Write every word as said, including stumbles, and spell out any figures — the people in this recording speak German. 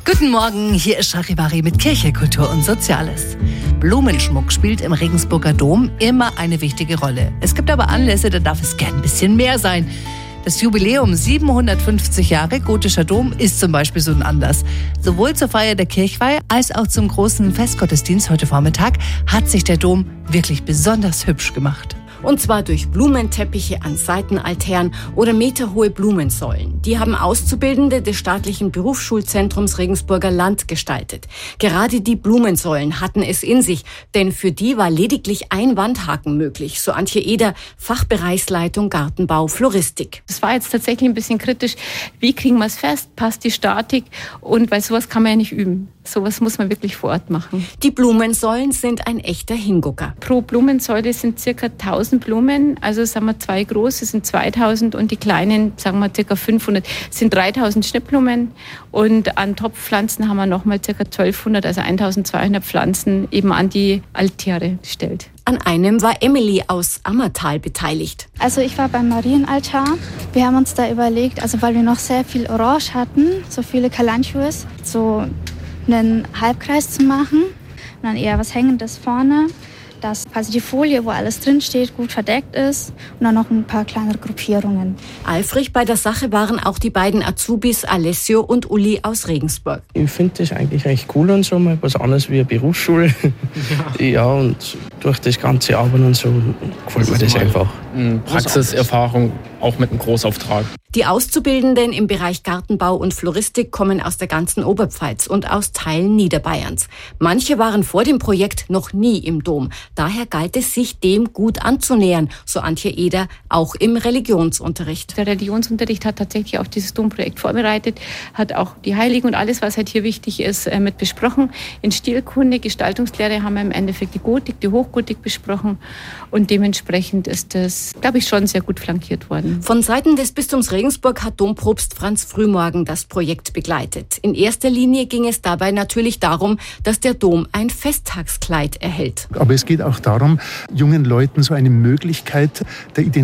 Guten Morgen, hier ist Charivari mit Kirche, Kultur und Soziales. Blumenschmuck spielt im Regensburger Dom immer eine wichtige Rolle. Es gibt aber Anlässe, da darf es gern ein bisschen mehr sein. Das Jubiläum siebenhundertfünfzig Jahre gotischer Dom ist zum Beispiel so ein Anlass. Sowohl zur Feier der Kirchweih als auch zum großen Festgottesdienst heute Vormittag hat sich der Dom wirklich besonders hübsch gemacht. Und zwar durch Blumenteppiche an Seitenaltären oder meterhohe Blumensäulen. Die haben Auszubildende des staatlichen Berufsschulzentrums Regensburger Land gestaltet. Gerade die Blumensäulen hatten es in sich, denn für die war lediglich ein Wandhaken möglich, so Antje Eder, Fachbereichsleitung Gartenbau Floristik. Das war jetzt tatsächlich ein bisschen kritisch. Wie kriegen wir es fest? Passt die Statik? Und weil sowas kann man ja nicht üben. Sowas muss man wirklich vor Ort machen. Die Blumensäulen sind ein echter Hingucker. Pro Blumensäule sind circa tausend Blumen, also sagen wir zwei große sind zweitausend und die kleinen, sagen wir circa fünfhundert, sind dreitausend Schnittblumen und an Topfpflanzen haben wir nochmal circa zwölfhundert, also eintausendzweihundert Pflanzen eben an die Altäre gestellt. An einem war Emily aus Ammertal beteiligt. Also ich war beim Marienaltar. Wir haben uns da überlegt, also weil wir noch sehr viel Orange hatten, so viele Kalanchoes, so einen Halbkreis zu machen und dann eher was Hängendes vorne, dass quasi die Folie, wo alles drinsteht, gut verdeckt ist und dann noch ein paar kleinere Gruppierungen. Eifrig bei der Sache waren auch die beiden Azubis Alessio und Uli aus Regensburg. Ich finde das eigentlich recht cool und so, mal was anderes wie eine Berufsschule. Ja, ja, und durch das ganze Arbeiten und so gefällt mir das einfach. Praxiserfahrung, auch mit einem Großauftrag. Die Auszubildenden im Bereich Gartenbau und Floristik kommen aus der ganzen Oberpfalz und aus Teilen Niederbayerns. Manche waren vor dem Projekt noch nie im Dom. Daher galt es, sich dem gut anzunähern, so Antje Eder, auch im Religionsunterricht. Der Religionsunterricht hat tatsächlich auch dieses Domprojekt vorbereitet, hat auch die Heiligen und alles, was halt hier wichtig ist, mit besprochen. In Stilkunde, Gestaltungslehre haben wir im Endeffekt die Gotik, die Hochgotik besprochen und dementsprechend ist das, glaube ich, schon sehr gut flankiert worden. Von Seiten des Bistums Regensburg hat Dompropst Franz Frühmorgen das Projekt begleitet. In erster Linie ging es dabei natürlich darum, dass der Dom ein Festtagskleid erhält. Aber es geht auch darum, jungen Leuten so eine Möglichkeit der Identität